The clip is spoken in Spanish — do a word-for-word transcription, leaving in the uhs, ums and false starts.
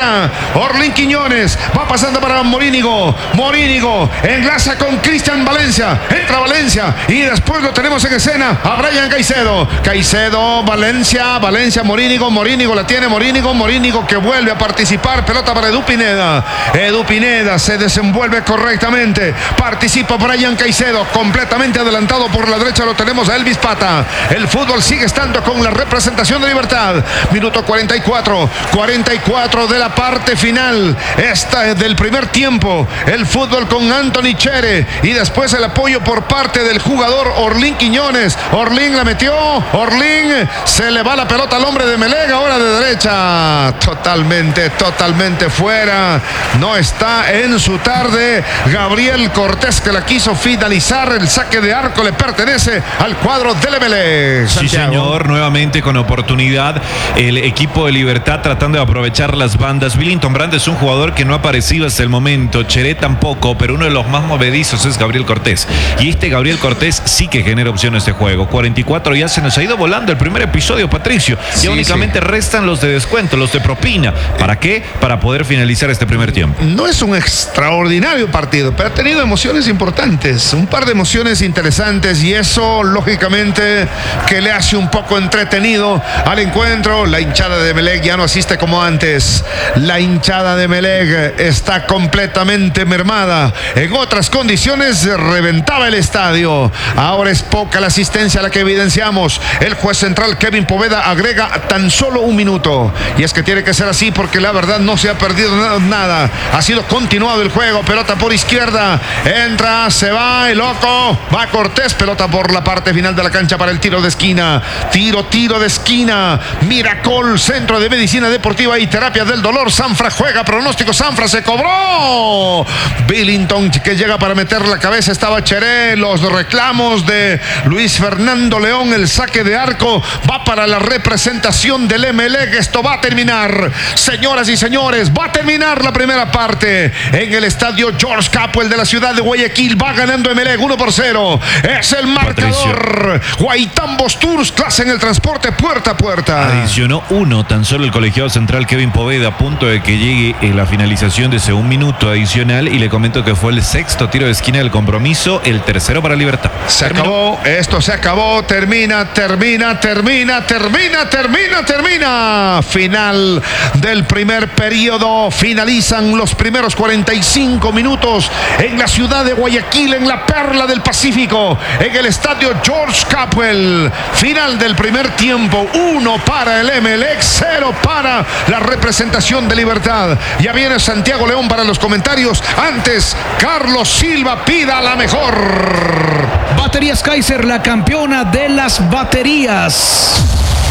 espera. Orlín Quiñones va pasando para Morínigo. Morínigo enlaza con Cristian Valencia. Entra Valencia y después lo tenemos en escena a Brian Caicedo. Caicedo, Valencia, Valencia, Morínigo. Morínigo la tiene Morínigo. Morínigo que vuelve a participar. Pelota para Edu Pineda. Edu Pineda se desenvuelve correctamente. Participa Brian Caicedo. Completamente adelantado por la derecha lo tenemos a Elvis Pata. El fútbol sigue estando con la representación de Libertad. Minuto cuarenta y cuatro. cuarenta y cuatro de la parte final. Esta es del primer tiempo. El fútbol con Anthony Chere. Y después el apoyo por parte del jugador Orlín Quiñones. Orlín la metió. Orlín se le va la pelota al hombre de Melega. Ahora de derecha. Totalmente, totalmente fuera. No está en su tarde. Gabriel Cortés que la quiso finalizar. El saque de arco le pertenece al cuadro del Emelec. Sí, señor. Nuevamente con oportunidad el equipo de Libertad tratando de aprovechar las bandas. Billington Brand es un jugador que no ha aparecido hasta el momento. Cheré tampoco, pero uno de los más movedizos es Gabriel Cortés. Y este Gabriel Cortés sí que genera opciones de juego. cuarenta y cuatro ya se nos ha ido volando el primer episodio, Patricio. Ya sí, únicamente sí. restan los de descuento, los de propina. ¿Para qué? Para poder finalizar este primer tiempo. No es un extraordinario partido, pero ha tenido emociones importantes. Un par de emociones interesantes y eso, lógicamente, que le hace un poco entretenido al encuentro. La hinchada de Emelec ya no asiste como antes. La hinchada de Emelec está completamente mermada. En otras condiciones reventaba el estadio. Ahora es poca la asistencia a la que evidenciamos. El juez central Kevin Poveda agrega tan solo un minuto. Y es que tiene que ser así porque la verdad no se ha perdido nada. Ha sido continuado el juego. Pelota por izquierda. Entra, se va el loco. Va Cortés. Pelota por la parte final de la cancha para el tiro de esquina. Tiro, tiro de esquina. Miracol, Centro de Medicina Deportiva y Terapia del Dolor. Sanfra juega, pronóstico. Sanfra se cobró. Billington que llega para meter la cabeza. Estaba Cheré. Los reclamos de Luis Fernando León. El saque de arco va para la representación del Emelec. Esto va a terminar, señoras y señores. Va a terminar la primera parte en el estadio George Capwell de la ciudad de Guayaquil. Va ganando Emelec uno por cero. Es el marcador. Guaitambos Tours, clase en el transporte puerta a puerta. Adicionó uno tan solo el colegiado central Kevin Poveda a punto de que llegue en la finalización de ese un minuto adicional y le comento que fue el sexto tiro de esquina del compromiso, el tercero para Libertad. Se Terminó. acabó, esto se acabó, termina, termina, termina, termina, termina, termina. Final del primer periodo, finalizan los primeros cuarenta y cinco minutos en la ciudad de Guayaquil, en la perla del Pacífico, en el estadio George Capwell. Final del primer tiempo, uno para el Emelec, cero para la representación de Libertad. Ya viene Santiago León para los comentarios. Antes, Carlos Silva pida la mejor. Baterías Kaiser, la campeona de las baterías.